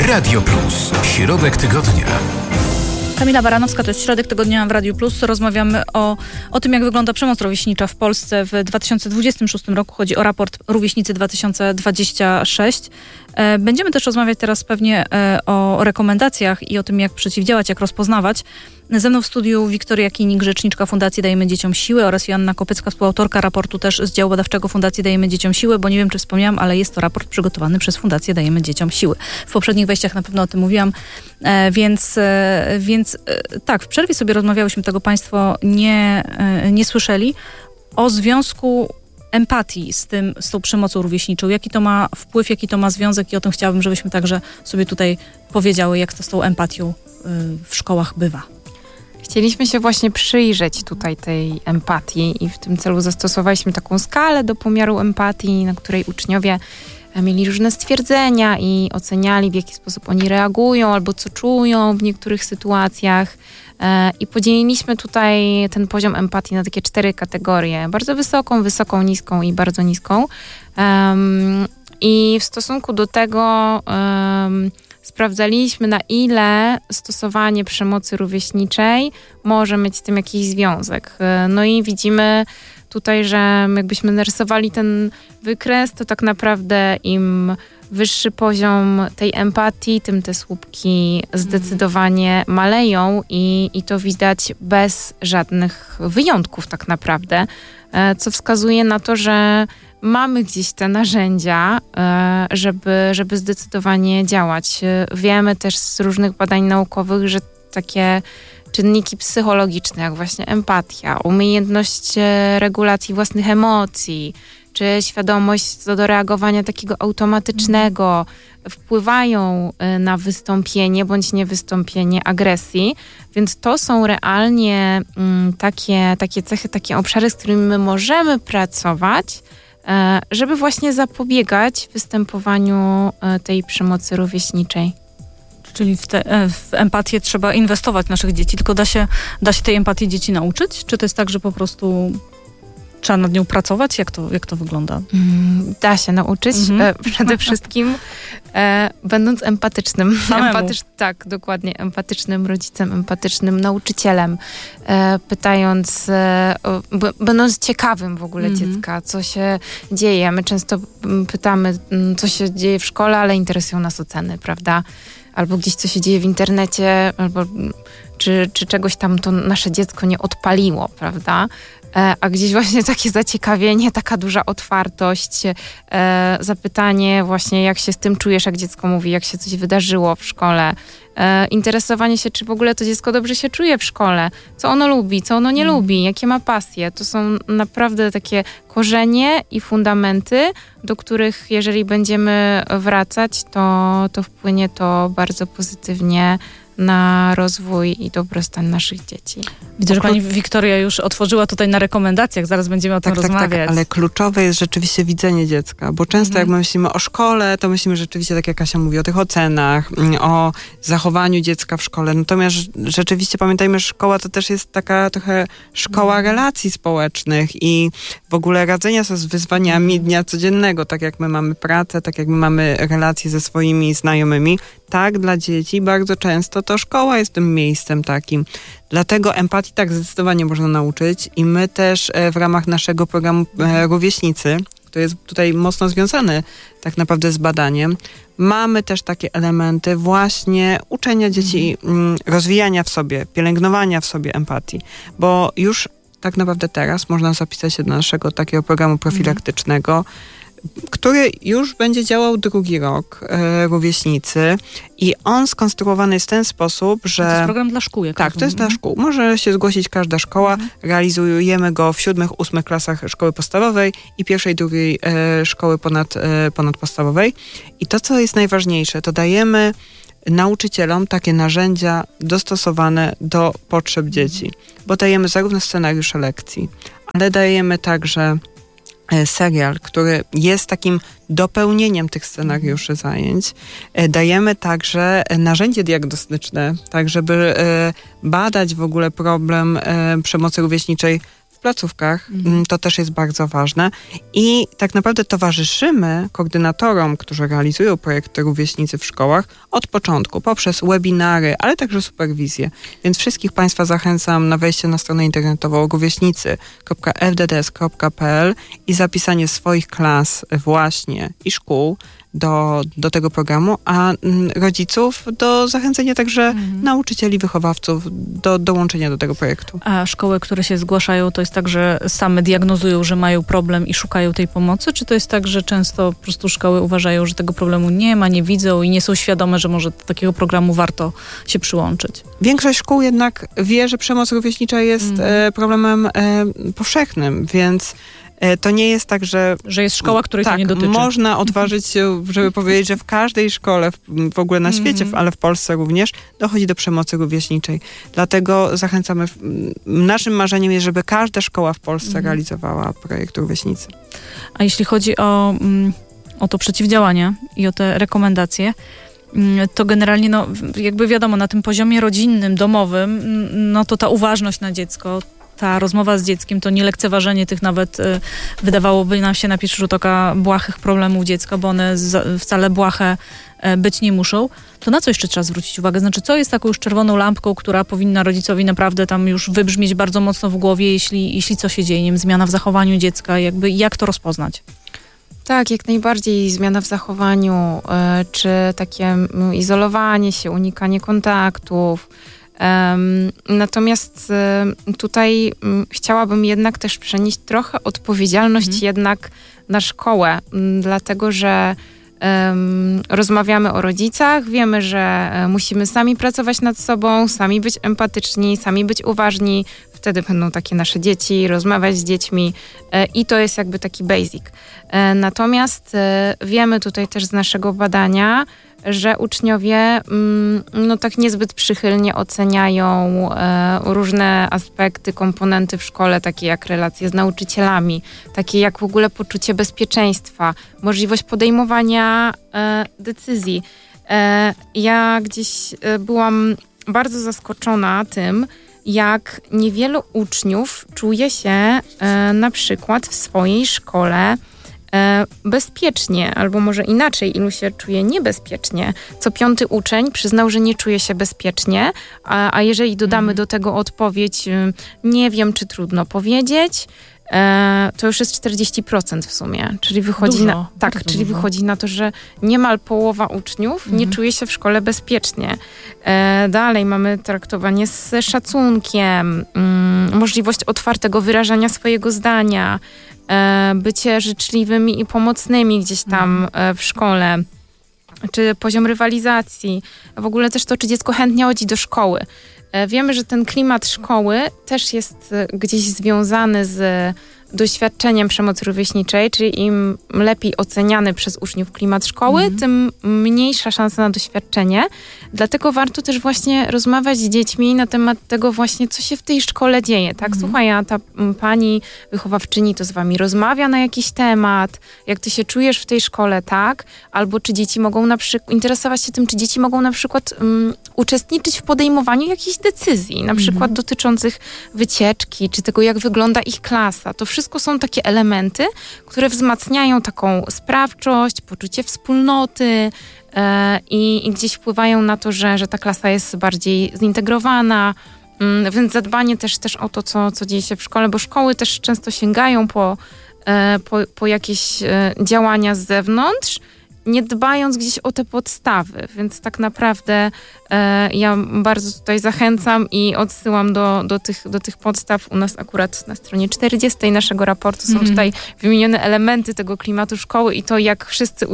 Radio Plus. Środek tygodnia. Kamila Baranowska, to jest Środek Tygodnia w Radiu Plus. Rozmawiamy o tym, jak wygląda przemoc rówieśnicza w Polsce w 2026 roku. Chodzi o raport Rówieśnicy 2026. Będziemy też rozmawiać teraz pewnie o rekomendacjach i o tym, jak przeciwdziałać, jak rozpoznawać. Ze mną w studiu Wiktoria Kinik, rzeczniczka Fundacji Dajemy Dzieciom Siłę, oraz Joanna Kopycka, współautorka raportu też z działu badawczego Fundacji Dajemy Dzieciom Siłę, bo nie wiem, czy wspomniałam, ale jest to raport przygotowany przez Fundację Dajemy Dzieciom Siły. W poprzednich wejściach na pewno o tym mówiłam, więc tak, w przerwie sobie rozmawiałyśmy, tego Państwo nie słyszeli, o związku empatii z tą przemocą rówieśniczą. Jaki to ma wpływ, jaki to ma związek, i o tym chciałabym, żebyśmy także sobie tutaj powiedziały, jak to z tą empatią w szkołach bywa. Chcieliśmy się właśnie przyjrzeć tutaj tej empatii i w tym celu zastosowaliśmy taką skalę do pomiaru empatii, na której uczniowie mieli różne stwierdzenia i oceniali, w jaki sposób oni reagują albo co czują w niektórych sytuacjach. I podzieliliśmy tutaj ten poziom empatii na takie 4 kategorie. Bardzo wysoką, niską i bardzo niską. I w stosunku do tego sprawdzaliśmy, na ile stosowanie przemocy rówieśniczej może mieć z tym jakiś związek. No i widzimy tutaj, że jakbyśmy narysowali ten wykres, to tak naprawdę im wyższy poziom tej empatii, tym te słupki zdecydowanie maleją i to widać bez żadnych wyjątków tak naprawdę, co wskazuje na to, że mamy gdzieś te narzędzia, żeby zdecydowanie działać. Wiemy też z różnych badań naukowych, że takie czynniki psychologiczne, jak właśnie empatia, umiejętność regulacji własnych emocji, czy świadomość co do reagowania takiego automatycznego wpływają na wystąpienie bądź niewystąpienie agresji. Więc to są realnie takie cechy, takie obszary, z którymi my możemy pracować, żeby właśnie zapobiegać występowaniu tej przemocy rówieśniczej. Czyli w empatię trzeba inwestować naszych dzieci, tylko da się tej empatii dzieci nauczyć? Czy to jest tak, że po prostu trzeba nad nią pracować? Jak to wygląda? Da się nauczyć. Przede wszystkim będąc empatycznym. Tak, dokładnie. Empatycznym rodzicem, empatycznym nauczycielem. Pytając, będąc ciekawym w ogóle dziecka, co się dzieje. My często pytamy, co się dzieje w szkole, ale interesują nas oceny, prawda? Albo gdzieś co się dzieje w internecie, albo czy czegoś tam to nasze dziecko nie odpaliło, prawda? A gdzieś właśnie takie zaciekawienie, taka duża otwartość, zapytanie właśnie, jak się z tym czujesz, jak dziecko mówi, jak się coś wydarzyło w szkole. Interesowanie się, czy w ogóle to dziecko dobrze się czuje w szkole, co ono lubi, co ono nie lubi, jakie ma pasje. To są naprawdę takie korzenie i fundamenty, do których jeżeli będziemy wracać, to wpłynie to bardzo pozytywnie na rozwój i dobrostan naszych dzieci. Widzę, że pani Wiktoria już otworzyła tutaj na rekomendacjach, zaraz będziemy o tym rozmawiać. Tak, ale kluczowe jest rzeczywiście widzenie dziecka, bo często jak my myślimy o szkole, to myślimy rzeczywiście, tak jak Kasia mówi, o tych ocenach, o zachowaniu dziecka w szkole. Natomiast rzeczywiście pamiętajmy, że szkoła to też jest taka trochę szkoła relacji społecznych i w ogóle radzenia sobie z wyzwaniami dnia codziennego, tak jak my mamy pracę, tak jak my mamy relacje ze swoimi znajomymi. Tak, dla dzieci bardzo często to szkoła jest tym miejscem takim. Dlatego empatii tak zdecydowanie można nauczyć i my też w ramach naszego programu Rówieśnicy, który jest tutaj mocno związany tak naprawdę z badaniem, mamy też takie elementy właśnie uczenia dzieci, rozwijania w sobie, pielęgnowania w sobie empatii, bo już tak naprawdę teraz można zapisać się do naszego takiego programu profilaktycznego, który już będzie działał 2. rok Rówieśnicy i on skonstruowany jest w ten sposób, że... To jest program dla szkół. Tak, to jest dla szkół. Może się zgłosić każda szkoła. Realizujemy go w 7., 8. klasach szkoły podstawowej i 1. i 2. szkoły ponadpodstawowej. I to, co jest najważniejsze, to dajemy nauczycielom takie narzędzia dostosowane do potrzeb dzieci. Bo dajemy zarówno scenariusze lekcji, ale dajemy także serial, który jest takim dopełnieniem tych scenariuszy zajęć. Dajemy także narzędzie diagnostyczne, tak żeby badać w ogóle problem przemocy rówieśniczej w placówkach, to też jest bardzo ważne. I tak naprawdę towarzyszymy koordynatorom, którzy realizują projekty Rówieśnicy w szkołach od początku, poprzez webinary, ale także superwizję. Więc wszystkich Państwa zachęcam na wejście na stronę internetową rówieśnicy.fdds.pl i zapisanie swoich klas właśnie i szkół do tego programu, a rodziców do zachęcenia także nauczycieli, wychowawców do dołączenia do tego projektu. A szkoły, które się zgłaszają, to jest tak, że same diagnozują, że mają problem i szukają tej pomocy? Czy to jest tak, że często po prostu szkoły uważają, że tego problemu nie ma, nie widzą i nie są świadome, że może do takiego programu warto się przyłączyć? Większość szkół jednak wie, że przemoc rówieśnicza jest problemem powszechnym, więc to nie jest tak, że jest szkoła, której to nie dotyczy. Można odważyć się, żeby powiedzieć, że w każdej szkole, w ogóle na świecie, ale w Polsce również, dochodzi do przemocy rówieśniczej. Dlatego zachęcamy, naszym marzeniem jest, żeby każda szkoła w Polsce realizowała projekt Rówieśnicy. A jeśli chodzi o to przeciwdziałanie i o te rekomendacje, to generalnie, jakby wiadomo, na tym poziomie rodzinnym, domowym, to ta uważność na dziecko, ta rozmowa z dzieckiem, to nie lekceważenie tych nawet, wydawałoby nam się na pierwszy rzut oka, błahych problemów dziecka, bo one wcale błahe być nie muszą. To na co jeszcze trzeba zwrócić uwagę? Znaczy, co jest taką już czerwoną lampką, która powinna rodzicowi naprawdę tam już wybrzmieć bardzo mocno w głowie, jeśli co się dzieje, nie wiem, zmiana w zachowaniu dziecka, jakby jak to rozpoznać? Tak, jak najbardziej zmiana w zachowaniu, czy takie izolowanie się, unikanie kontaktów. Natomiast tutaj chciałabym jednak też przenieść trochę odpowiedzialność jednak na szkołę, dlatego że rozmawiamy o rodzicach, wiemy, że musimy sami pracować nad sobą, sami być empatyczni, sami być uważni, wtedy będą takie nasze dzieci, rozmawiać z dziećmi i to jest jakby taki basic. Natomiast wiemy tutaj też z naszego badania, że uczniowie tak niezbyt przychylnie oceniają różne aspekty, komponenty w szkole, takie jak relacje z nauczycielami, takie jak w ogóle poczucie bezpieczeństwa, możliwość podejmowania decyzji. Ja gdzieś byłam bardzo zaskoczona tym, jak niewielu uczniów czuje się na przykład w swojej szkole bezpiecznie, albo może inaczej, ilu się czuje niebezpiecznie. Co 5. uczeń przyznał, że nie czuje się bezpiecznie, a jeżeli dodamy do tego odpowiedź nie wiem, czy trudno powiedzieć, to już jest 40% w sumie. Czyli wychodzi wychodzi na to, że niemal połowa uczniów nie czuje się w szkole bezpiecznie. Dalej mamy traktowanie z szacunkiem, możliwość otwartego wyrażania swojego zdania, bycie życzliwymi i pomocnymi gdzieś tam w szkole, czy poziom rywalizacji, w ogóle też to, czy dziecko chętnie chodzi do szkoły. Wiemy, że ten klimat szkoły też jest gdzieś związany z doświadczeniem przemocy rówieśniczej, czyli im lepiej oceniany przez uczniów klimat szkoły, tym mniejsza szansa na doświadczenie. Dlatego warto też właśnie rozmawiać z dziećmi na temat tego właśnie, co się w tej szkole dzieje, tak? Słuchaj, a ta pani wychowawczyni to z wami rozmawia na jakiś temat, jak ty się czujesz w tej szkole, tak? Albo czy dzieci mogą interesować się tym, czy dzieci mogą na przykład uczestniczyć w podejmowaniu jakichś decyzji, na przykład dotyczących wycieczki, czy tego, jak wygląda ich klasa. To wszystko są takie elementy, które wzmacniają taką sprawczość, poczucie wspólnoty i gdzieś wpływają na to, że ta klasa jest bardziej zintegrowana. Więc zadbanie też o to, co dzieje się w szkole, bo szkoły też często sięgają po jakieś działania z zewnątrz, nie dbając gdzieś o te podstawy, więc tak naprawdę ja bardzo tutaj zachęcam i odsyłam do tych podstaw. U nas akurat na stronie 40 naszego raportu są tutaj wymienione elementy tego klimatu szkoły i to, jak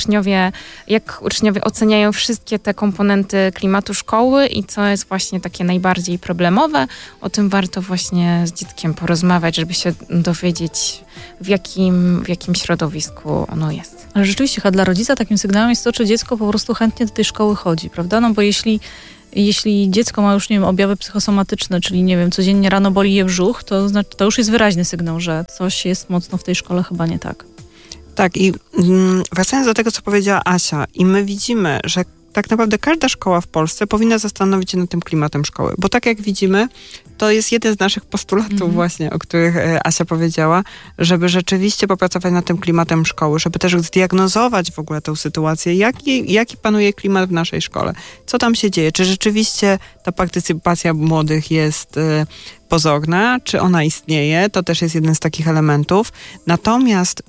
uczniowie oceniają wszystkie te komponenty klimatu szkoły i co jest właśnie takie najbardziej problemowe. O tym warto właśnie z dzieckiem porozmawiać, żeby się dowiedzieć, w jakim środowisku ono jest. Ale rzeczywiście, dla rodzica takim sygnałem jest to, czy dziecko po prostu chętnie do tej szkoły chodzi, prawda? No bo jeśli dziecko ma już, nie wiem, objawy psychosomatyczne, czyli, nie wiem, codziennie rano boli je brzuch, to znaczy, to już jest wyraźny sygnał, że coś jest mocno w tej szkole chyba nie tak. Tak, i wracając do tego, co powiedziała Asia, i my widzimy, że tak naprawdę każda szkoła w Polsce powinna zastanowić się nad tym klimatem szkoły, bo tak jak widzimy, to jest jeden z naszych postulatów właśnie, o których Asia powiedziała, żeby rzeczywiście popracować nad tym klimatem szkoły, żeby też zdiagnozować w ogóle tę sytuację, jaki panuje klimat w naszej szkole, co tam się dzieje, czy rzeczywiście ta partycypacja młodych jest pozorna, czy ona istnieje, to też jest jeden z takich elementów. Natomiast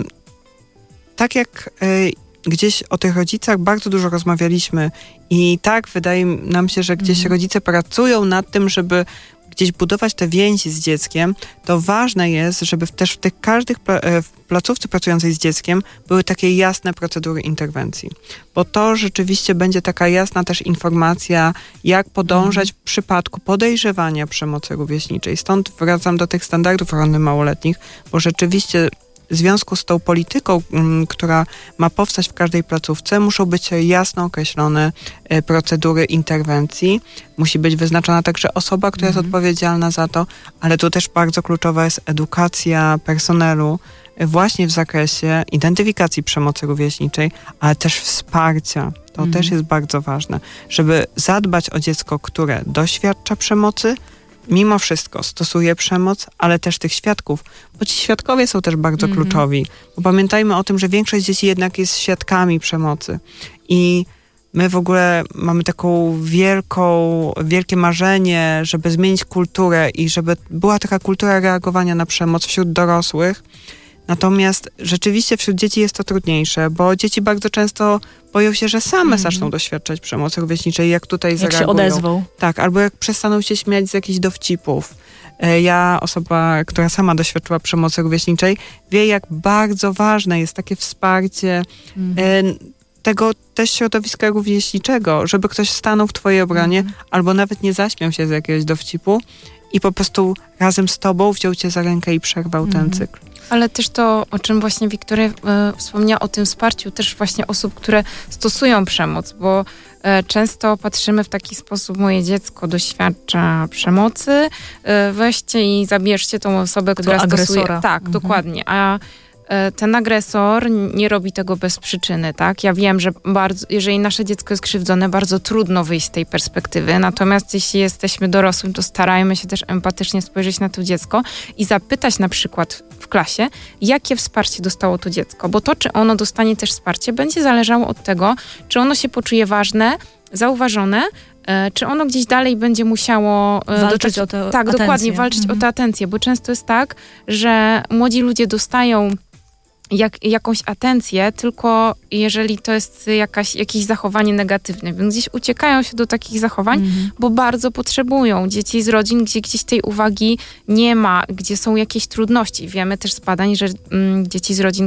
tak jak gdzieś o tych rodzicach bardzo dużo rozmawialiśmy i tak wydaje nam się, że gdzieś rodzice pracują nad tym, żeby gdzieś budować te więzi z dzieckiem, to ważne jest, żeby też w tych każdych placówce pracującej z dzieckiem były takie jasne procedury interwencji. Bo to rzeczywiście będzie taka jasna też informacja, jak podążać w przypadku podejrzewania przemocy rówieśniczej. Stąd wracam do tych standardów ochrony małoletnich, bo rzeczywiście w związku z tą polityką, która ma powstać w każdej placówce, muszą być jasno określone procedury interwencji. Musi być wyznaczona także osoba, która jest odpowiedzialna za to, ale tu też bardzo kluczowa jest edukacja personelu właśnie w zakresie identyfikacji przemocy rówieśniczej, ale też wsparcia. To też jest bardzo ważne, żeby zadbać o dziecko, które doświadcza przemocy, mimo wszystko stosuje przemoc, ale też tych świadków, bo ci świadkowie są też bardzo kluczowi. Bo pamiętajmy o tym, że większość dzieci jednak jest świadkami przemocy. I my w ogóle mamy taką wielkie marzenie, żeby zmienić kulturę i żeby była taka kultura reagowania na przemoc wśród dorosłych. Natomiast rzeczywiście wśród dzieci jest to trudniejsze, bo dzieci bardzo często boją się, że same zaczną doświadczać przemocy rówieśniczej, jak tutaj zareagują. Jak się odezwą. Tak, albo jak przestaną się śmiać z jakichś dowcipów. Ja, osoba, która sama doświadczyła przemocy rówieśniczej, wie, jak bardzo ważne jest takie wsparcie tego też środowiska rówieśniczego, żeby ktoś stanął w twojej obronie, albo nawet nie zaśmiał się z jakiegoś dowcipu i po prostu razem z tobą wziął cię za rękę i przerwał ten cykl. Ale też to, o czym właśnie Wiktoria wspomniała, o tym wsparciu też właśnie osób, które stosują przemoc, bo często patrzymy w taki sposób, moje dziecko doświadcza przemocy, weźcie i zabierzcie tą osobę, która stosuje. Tak, dokładnie. A ten agresor nie robi tego bez przyczyny, tak? Ja wiem, że jeżeli nasze dziecko jest krzywdzone, bardzo trudno wyjść z tej perspektywy, natomiast jeśli jesteśmy dorosłym, to starajmy się też empatycznie spojrzeć na to dziecko i zapytać na przykład w klasie, jakie wsparcie dostało to dziecko, bo to, czy ono dostanie też wsparcie, będzie zależało od tego, czy ono się poczuje ważne, zauważone, czy ono gdzieś dalej będzie musiało walczyć o tę atencję. Tak, dokładnie, walczyć o tę atencję, bo często jest tak, że młodzi ludzie dostają jakąś atencję, tylko jeżeli to jest jakieś zachowanie negatywne. Więc gdzieś uciekają się do takich zachowań, bo bardzo potrzebują. Dzieci z rodzin, gdzie gdzieś tej uwagi nie ma, gdzie są jakieś trudności. Wiemy też z badań, że dzieci z rodzin,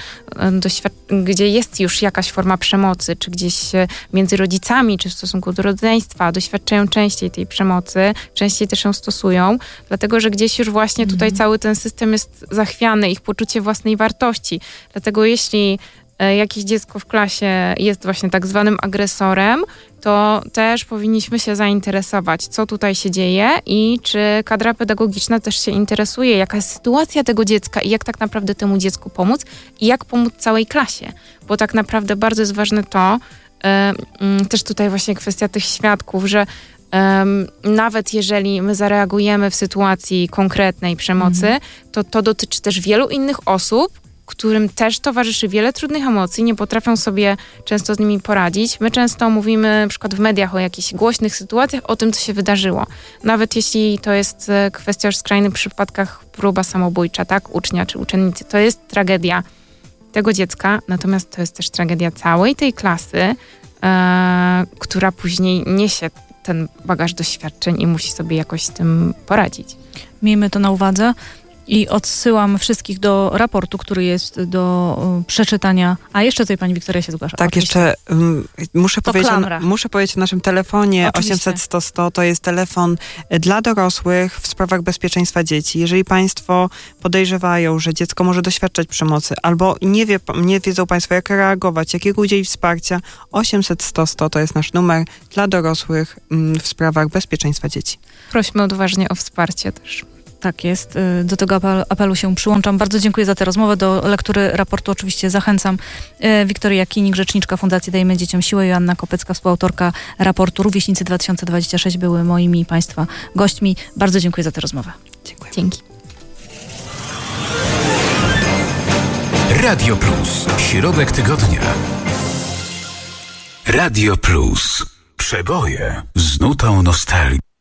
gdzie jest już jakaś forma przemocy, czy gdzieś między rodzicami, czy w stosunku do rodzeństwa, doświadczają częściej tej przemocy, częściej też ją stosują, dlatego, że gdzieś już właśnie tutaj cały ten system jest zachwiany, ich poczucie własnej wartości. Dlatego jeśli jakieś dziecko w klasie jest właśnie tak zwanym agresorem, to też powinniśmy się zainteresować, co tutaj się dzieje i czy kadra pedagogiczna też się interesuje, jaka jest sytuacja tego dziecka i jak tak naprawdę temu dziecku pomóc i jak pomóc całej klasie. Bo tak naprawdę bardzo jest ważne to, też tutaj właśnie kwestia tych świadków, że nawet jeżeli my zareagujemy w sytuacji konkretnej przemocy, to dotyczy też wielu innych osób, którym też towarzyszy wiele trudnych emocji, nie potrafią sobie często z nimi poradzić. My często mówimy na przykład w mediach o jakichś głośnych sytuacjach, o tym, co się wydarzyło. Nawet jeśli to jest kwestia już w skrajnych przypadkach próba samobójcza, tak, ucznia czy uczennicy. To jest tragedia tego dziecka, natomiast to jest też tragedia całej tej klasy, która później niesie ten bagaż doświadczeń i musi sobie jakoś z tym poradzić. Miejmy to na uwadze. I odsyłam wszystkich do raportu, który jest do przeczytania. A jeszcze tutaj pani Wiktoria się zgłasza. Tak, oczywiście. Jeszcze muszę powiedzieć o naszym telefonie 800-100-100. To jest telefon dla dorosłych w sprawach bezpieczeństwa dzieci. Jeżeli państwo podejrzewają, że dziecko może doświadczać przemocy albo nie wiedzą państwo, jak reagować, jakiego udzielić wsparcia, 800-100-100 to jest nasz numer dla dorosłych w sprawach bezpieczeństwa dzieci. Prośmy odważnie o wsparcie też. Tak jest. Do tego apelu się przyłączam. Bardzo dziękuję za tę rozmowę. Do lektury raportu oczywiście zachęcam. Wiktoria Kinik, rzeczniczka Fundacji Dajmy Dzieciom Siłę, Joanna Kopecka, współautorka raportu Rówieśnicy 2026 były moimi i Państwa gośćmi. Bardzo dziękuję za tę rozmowę. Dziękuję. Dzięki. Radio Plus. Środek tygodnia. Radio Plus. Przeboje z nutą nostalgii.